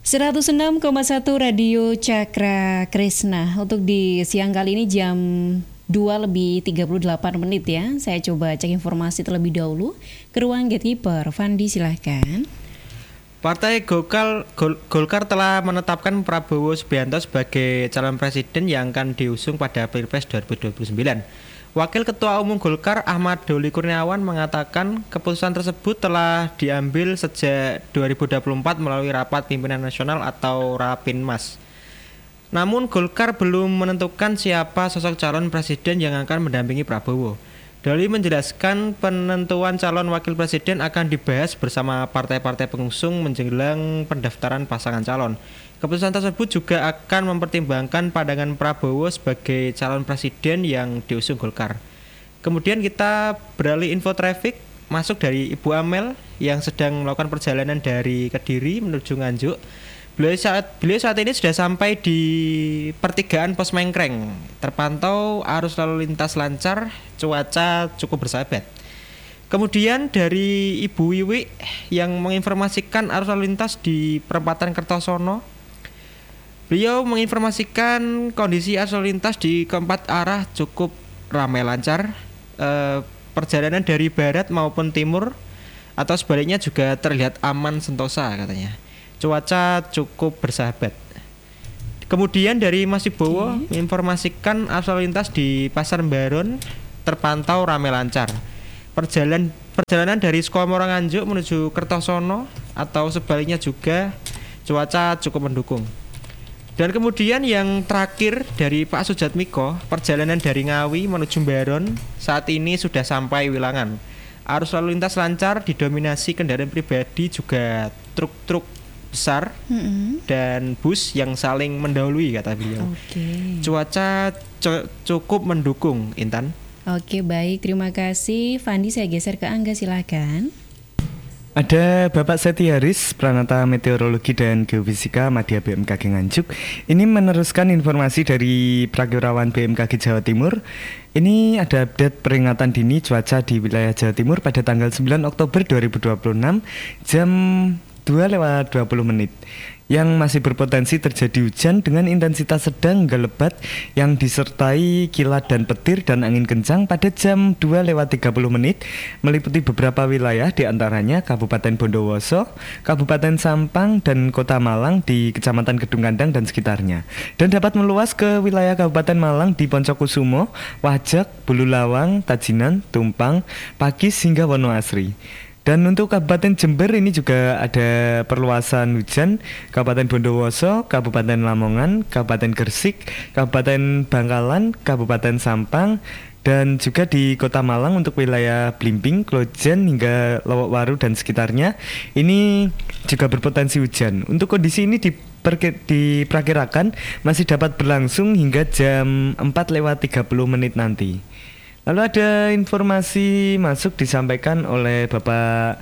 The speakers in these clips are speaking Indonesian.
106,1 Radio Cakra Krisna. Untuk di siang kali ini jam 2:38 ya. Saya coba cek informasi terlebih dahulu ke ruang gatekeeper. Fandi silahkan. Partai Golkar telah menetapkan Prabowo Subianto sebagai calon presiden yang akan diusung pada Pilpres 2029. Wakil Ketua Umum Golkar Ahmad Doli Kurniawan mengatakan keputusan tersebut telah diambil sejak 2024 melalui Rapat Pimpinan Nasional atau Rapinmas. Namun Golkar belum menentukan siapa sosok calon presiden yang akan mendampingi Prabowo. Doli menjelaskan penentuan calon wakil presiden akan dibahas bersama partai-partai pengusung menjelang pendaftaran pasangan calon. Keputusan tersebut juga akan mempertimbangkan pandangan Prabowo sebagai calon presiden yang diusung Golkar. Kemudian kita beralih info traffic masuk dari Ibu Amel yang sedang melakukan perjalanan dari Kediri menuju Nganjuk. Beliau saat ini sudah sampai di pertigaan Pos Mengkreng. Terpantau arus lalu lintas lancar, cuaca cukup bersahabat. Kemudian dari Ibu Wiwi yang menginformasikan arus lalu lintas di perempatan Kertosono. Beliau menginformasikan kondisi arus lalu lintas di keempat arah cukup ramai lancar. Perjalanan dari barat maupun timur atau sebaliknya juga terlihat aman sentosa katanya. Cuaca cukup bersahabat. Kemudian dari Mas Ibowo menginformasikan arus lalu lintas di Pasar Baron terpantau ramai lancar. Perjalanan dari Sukomoro Nganjuk menuju Kertosono atau sebaliknya juga cuaca cukup mendukung. Dan kemudian yang terakhir dari Pak Sujatmiko, perjalanan dari Ngawi menuju Baron saat ini sudah sampai Wilangan. Arus lalu lintas lancar didominasi kendaraan pribadi juga truk-truk besar dan bus yang saling mendahului kata beliau. Cuaca cukup mendukung, Intan. Oke, baik, terima kasih. Fandi, saya geser ke Angga, silakan. Ada Bapak Seti Haris, Pranata Meteorologi dan Geofisika Madya BMKG Nganjuk. Ini meneruskan informasi dari Prakirawan BMKG Jawa Timur. Ini ada update peringatan dini cuaca di wilayah Jawa Timur pada tanggal 9 Oktober 2026 jam 2:20 yang masih berpotensi terjadi hujan dengan intensitas sedang hingga lebat yang disertai kilat dan petir dan angin kencang pada jam 2:30 meliputi beberapa wilayah diantaranya Kabupaten Bondowoso, Kabupaten Sampang, dan Kota Malang di Kecamatan Kedungkandang dan sekitarnya, dan dapat meluas ke wilayah Kabupaten Malang di Poncokusumo, Wajak, Bululawang, Tajinan, Tumpang, Pakis hingga Wonoasri. Dan untuk Kabupaten Jember ini juga ada perluasan hujan, Kabupaten Bondowoso, Kabupaten Lamongan, Kabupaten Gresik, Kabupaten Bangkalan, Kabupaten Sampang, dan juga di Kota Malang untuk wilayah Blimbing, Klojen hingga Lowokwaru dan sekitarnya. Ini juga berpotensi hujan. Untuk kondisi ini diperkirakan masih dapat berlangsung hingga jam 4:30 nanti. Lalu ada informasi masuk disampaikan oleh Bapak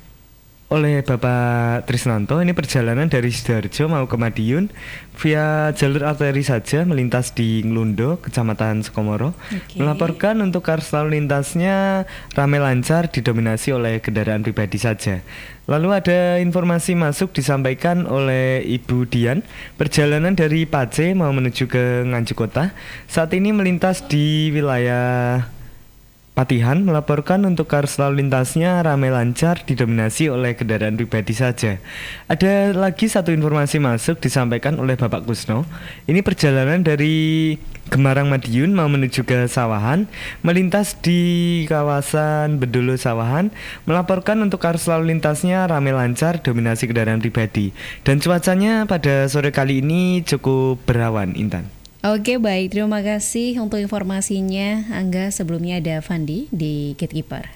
Trisnanto. Ini perjalanan dari Sidoarjo mau ke Madiun via jalur arteri saja melintas di Nglundo, Kecamatan Sukomoro. Melaporkan untuk arus lalu lintasnya ramai lancar didominasi oleh kendaraan pribadi saja. Lalu ada informasi masuk disampaikan oleh Ibu Dian. Perjalanan dari Pace mau menuju ke Nganjuk Kota saat ini melintas di wilayah Patihan. Melaporkan untuk arus lalu lintasnya ramai lancar didominasi oleh kendaraan pribadi saja. Ada lagi satu informasi masuk disampaikan oleh Bapak Kusno. Ini perjalanan dari Gemarang Madiun mau menuju ke Sawahan melintas di kawasan Bedolo Sawahan. Melaporkan untuk arus lalu lintasnya ramai lancar dominasi kendaraan pribadi. Dan cuacanya pada sore kali ini cukup berawan, Intan. Oke, baik, terima kasih untuk informasinya Angga. Sebelumnya ada Fandi di Gatekeeper.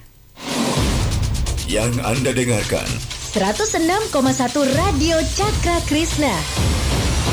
Yang Anda dengarkan 106,1 Radio Cakra Krisna.